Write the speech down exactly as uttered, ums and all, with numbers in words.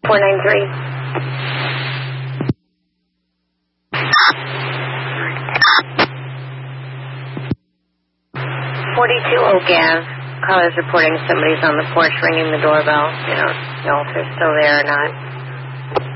four nine three. forty-two Oak Ave. Caller's reporting somebody's on the porch ringing the doorbell. You don't know if they're still there or not.